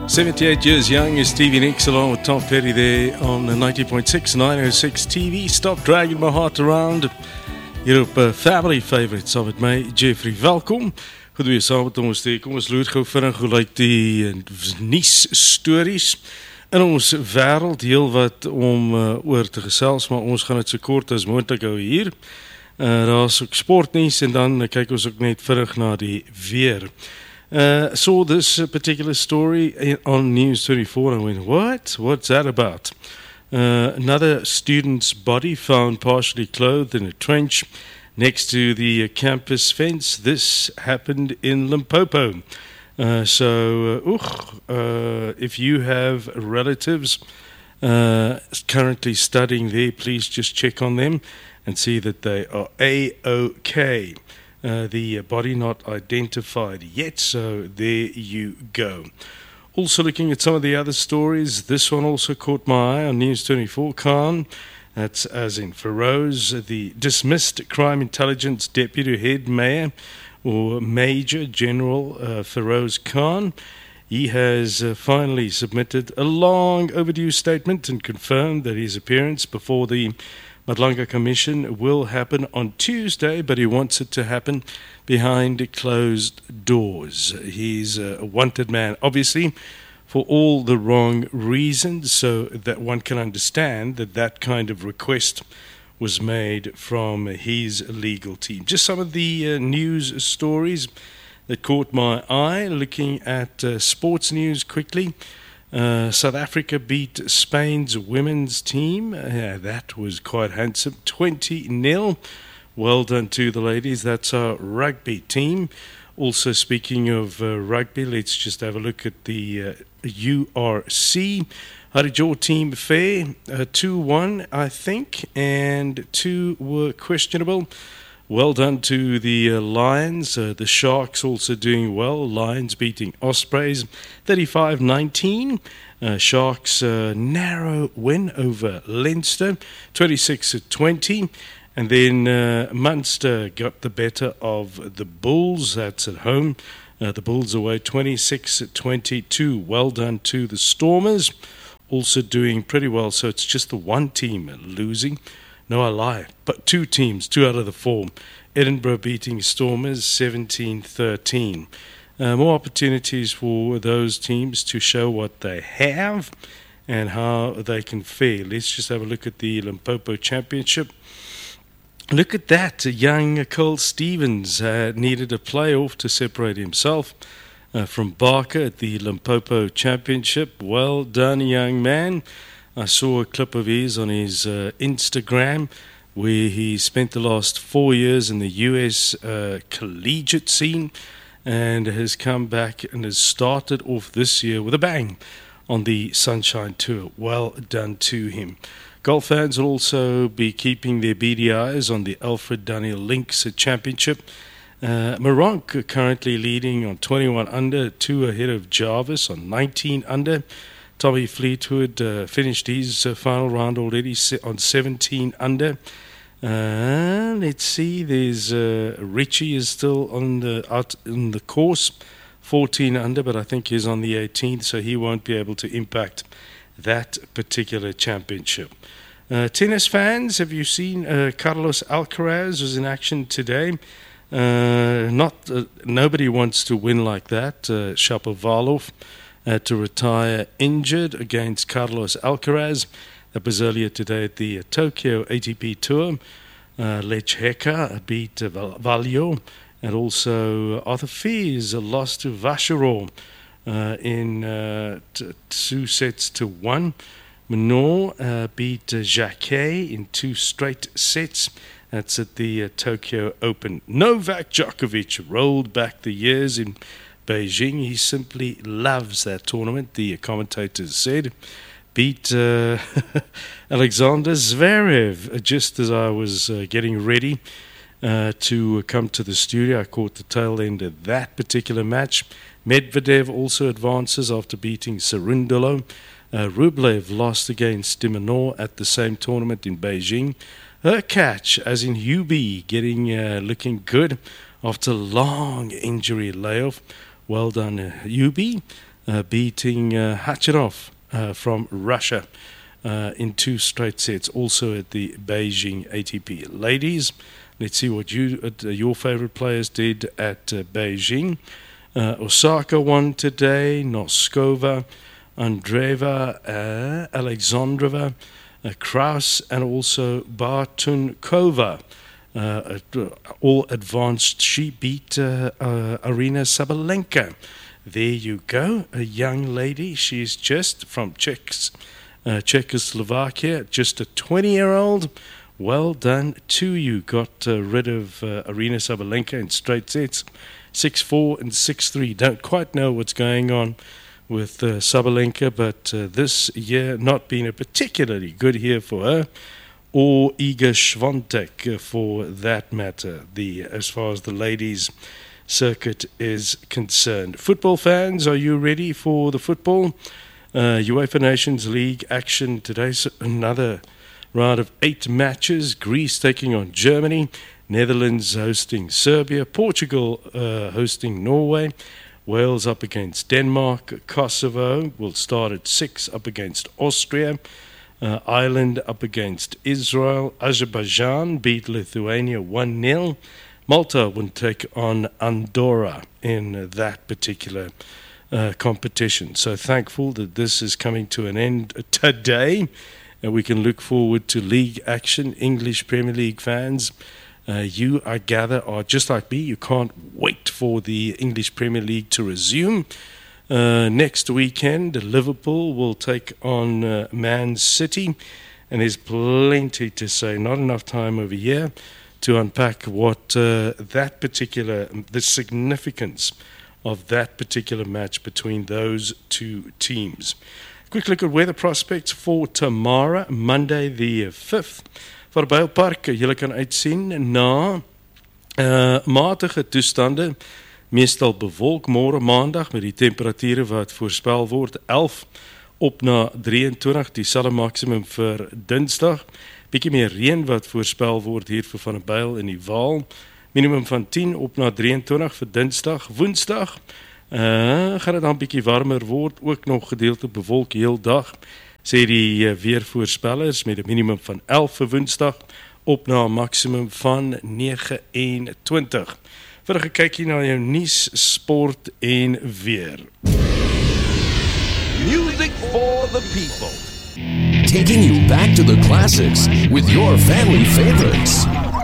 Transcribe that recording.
78 years young is Stevie Nicks along with Tom Petty there on the 90.6 906 TV. Stop dragging my heart around. Hier op Family Favorites of het my, Jeffrey. Welkom. Goed weer saam met ons te. Kom ons loer gou vinnig hoe lyk die nuus stories in ons wêreld, heel wat om oor te gesels, maar ons gaan dit so kort as moontlik hou hier. Daar's ook sportnuus en dan kyk ons ook net vinnig na die weer. Saw this particular story on News 24 and I went, what? What's that about? Another student's body found partially clothed in a trench next to the campus fence. This happened in Limpopo. If you have relatives currently studying there, please just check on them and see that they are A-OK. The body not identified yet, so there you go. Also looking at some of the other stories, this one also caught my eye on News 24. Khan, that's as in Feroz, the dismissed Crime Intelligence Deputy Head Mayor, or Major General Feroz Khan. He has finally submitted a long overdue statement and confirmed that his appearance before the Madlanga Commission will happen on Tuesday, but he wants it to happen behind closed doors. He's a wanted man, obviously, for all the wrong reasons, so that one can understand that that kind of request was made from his legal team. Just some of the news stories that caught my eye, looking at sports news quickly. South Africa beat Spain's women's team. That was quite handsome. 20-0. Well done to the ladies. That's our rugby team. Also, speaking of rugby, let's just have a look at the URC. How did your team fare? 2-1, I think, and 2 were questionable. Well done to the Lions. The Sharks also doing well. Lions beating Ospreys 35-19. Sharks narrow win over Leinster 26-20. And then Munster got the better of the Bulls. That's at home. The Bulls away 26-22. Well done to the Stormers. Also doing pretty well. So it's just the one team losing. No, I lie. But 2 teams, 2 out of the 4. Edinburgh beating Stormers 17-13. More opportunities for those teams to show what they have and how they can fare. Let's just have a look at the Limpopo Championship. Look at that. Young Cole Stevens needed a playoff to separate himself from Barker at the Limpopo Championship. Well done, young man. I saw a clip of his on his Instagram where he spent the last 4 years in the US collegiate scene and has come back and has started off this year with a bang on the Sunshine Tour. Well done to him. Golf fans will also be keeping their beady eyes on the Alfred Daniel Links Championship. Moronk currently leading on 21 under, 2 ahead of Jarvis on 19 under. Tommy Fleetwood finished his final round already on 17 under. Let's see, there's Richie is still out in the course, 14 under, but I think he's on the 18th, so he won't be able to impact that particular championship. Tennis fans, have you seen Carlos Alcaraz was in action today? Nobody wants to win like that. Shapovalov to retire injured against Carlos Alcaraz. That was earlier today at the Tokyo ATP Tour. Lech Heka beat Valio, and also Arthur Fils lost to Vacherov in 2 sets to 1. Menor beat Jacquet in 2 straight sets. That's at the Tokyo Open. Novak Djokovic rolled back the years in Beijing. He simply loves that tournament, the commentators said. Beat Alexander Zverev just as I was getting ready to come to the studio. I caught the tail end of that particular match. Medvedev also advances after beating Cerundolo. Rublev lost against de Minaur at the same tournament in Beijing. Her catch, as in Hubie, looking good after long injury layoff. Well done, Hubie. beating Hachanov from Russia in 2 straight sets, also at the Beijing ATP. Ladies, let's see what your favorite players did at Beijing. Osaka won today, Noskova, Andreeva, Alexandrova, Kraus, and also Bartunkova. All advanced. She beat Arina Sabalenka. There you go, a young lady. She's just from Czechoslovakia, just a 20-year-old. Well done to you. Got rid of Arina Sabalenka in straight sets, 6-4 and 6-3. Don't quite know what's going on with Sabalenka, but this year not been a particularly good year for her, or Iga Swiatek for that matter, as far as the ladies' circuit is concerned. Football fans, are you ready for the football? UEFA Nations League action today. Another round of 8 matches. Greece taking on Germany, Netherlands hosting Serbia, Portugal hosting Norway, Wales up against Denmark, Kosovo will start at 6 up against Austria, Ireland up against Israel, Azerbaijan beat Lithuania 1-0, Malta will take on Andorra in that particular competition. So thankful that this is coming to an end today, and we can look forward to league action. English Premier League fans, you, I gather, are just like me. You can't wait for the English Premier League to resume. Next weekend, Liverpool will take on Man City, and there's plenty to say. Not enough time over here to unpack what the significance of that particular match between those 2 teams. Quick look at weather prospects for tomorrow, Monday the 5th. Vir Bylpark, julle kan uitsien na matige toestande, meestal bewolk môre maandag met die temperature wat voorspel word 11 op na 23, dieselfde maksimum vir Dinsdag. Bietjie meer reën wat voorspel word hier vir Van der Byl in die Waal. Minimum van 10 op na 23 vir Dinsdag. Woensdag gaan dit dan bietjie warmer word, ook nog gedeelte bewolk heel dag, sê die weervoorspellers, met 'n minimum van 11 vir Woensdag op na 'n maksimum van 29. Vir 'n kykie na jou nuus, sport en weer. Music for the people. Taking you back to the classics with your family favorites.